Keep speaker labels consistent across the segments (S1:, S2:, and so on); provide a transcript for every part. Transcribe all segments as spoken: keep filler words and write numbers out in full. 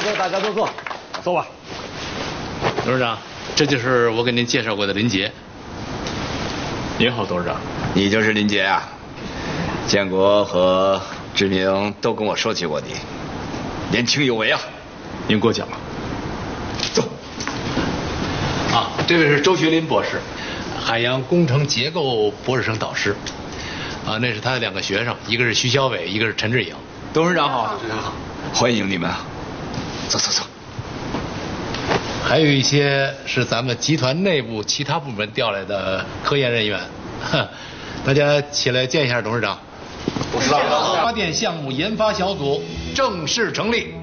S1: 坐，大家都坐，坐吧。
S2: 董事长，这就是我给您介绍过的林杰。
S3: 您好，董事长。
S4: 你就是林杰啊？建国和志明都跟我说起过你，年轻有为啊。
S3: 您过奖了。
S4: 走。
S2: 啊，这位是周学林博士，海洋工程结构博士生导师。啊，那是他的两个学生，一个是徐小伟，一个是陈志颖。
S1: 董事长好，董事长好，
S4: 欢迎你们啊！走走走。
S2: 还有一些是咱们集团内部其他部门调来的科研人员，大家起来见一下董事长。
S4: 董事长，
S2: 发电项目研发小组正式成立。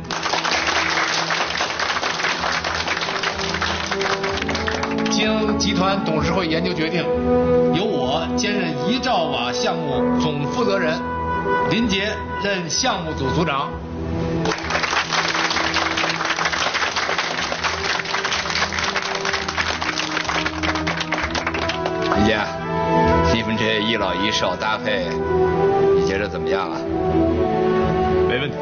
S2: 经集团董事会研究决定，由我兼任一兆瓦项目总负责人，林杰任项目组组长。
S4: 林杰，你们这一老一少搭配，你觉得怎么样啊？
S3: 没问题。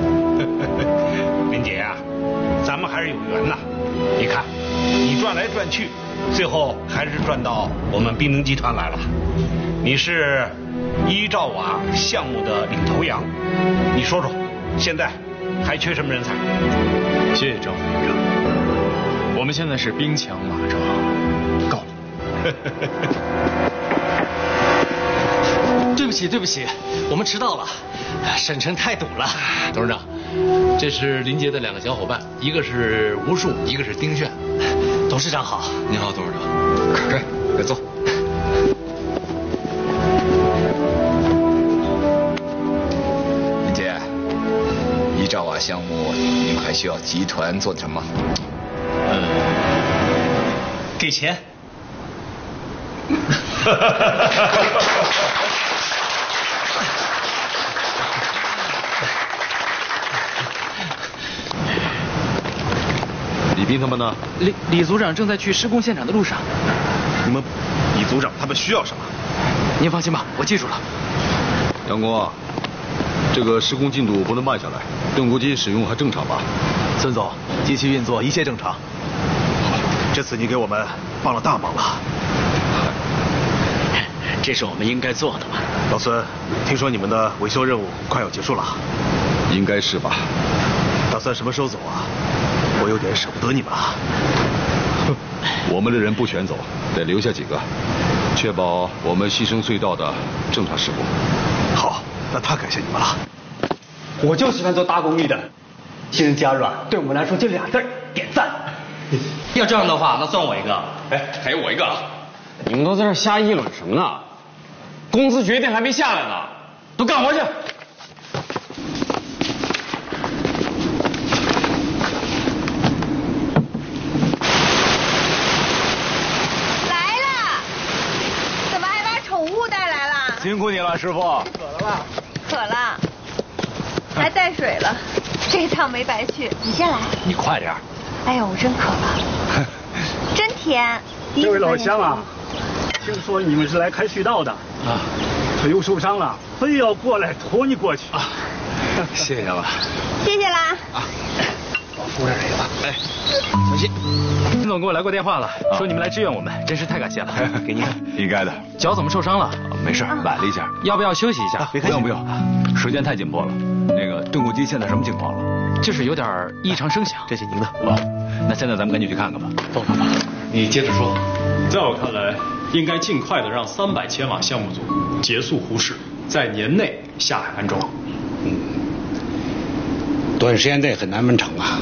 S3: 林杰啊，咱们还是有缘呐。你看，你转来转去，最后还是转到我们滨能集团来了。你是一兆瓦项目的领头羊，你说说，现在还缺什么人才？
S5: 谢谢张副院长。我们现在是兵强马壮，够了。
S1: 对不起，对不起，我们迟到了，省城太堵了。
S2: 董事长，这是林杰的两个小伙伴，一个是吴树，一个是丁炫。
S1: 董事长好。
S4: 你好，董事长。快快坐。林杰，一兆瓦项目，你们还需要集团做什么？
S1: 呃，给钱。
S5: 李斌他们呢？
S1: 李李组长正在去施工现场的路上。
S5: 你们李组长他们需要什么？
S1: 您放心吧，我记住了。
S5: 杨工啊，这个施工进度不能慢下来，盾构机使用还正常吧？
S6: 孙总，机器运作一切正常。这次你给我们帮了大忙了。
S1: 这是我们应该做的嘛。
S6: 老孙，听说你们的维修任务快要结束了，
S5: 应该是吧？
S6: 打算什么时候走啊？我有点舍不得你们啊。
S5: 我们的人不全走，得留下几个，确保我们牺牲隧道的正常施工。
S6: 好，那太感谢你们了。
S1: 我就喜欢做大功率的，新人加入啊，对我们来说就俩字儿，点赞。要这样的话，那算我一个。
S5: 哎，还有我一个。
S1: 你们都在这瞎议论什么呢？工资决定还没下来呢，都干活去。
S6: 辛苦你了，师傅。
S7: 渴了吧？渴了，还带水了，这趟没白去。你先来。
S6: 你快点。
S7: 哎呦，我真渴了。真甜。
S8: 这位老乡啊，听说你们是来开隧道的啊，腿又受伤了，非要过来驮你过去啊。
S5: 谢谢了。
S7: 谢谢啦。
S5: 啊，老夫人来了。哎，
S1: 小心。金总给我来过电话了，说你们来支援我们，真是太感谢了。给您。
S5: 应该的。
S1: 脚怎么受伤了？
S5: 没事，崴了一下。
S1: 要不要休息一下？
S5: 别不用不用，时间太紧迫了。那个盾构机现在什么情况了？
S1: 就是有点异常声响。
S6: 这是您的。
S5: 哦，那现在咱们赶紧去看看吧。
S1: 走走走。
S2: 你接着说。
S3: 在我看来，应该尽快的让三百千瓦项目组结束忽视，在年内下海安装。
S9: 嗯，短时间内很难完成啊。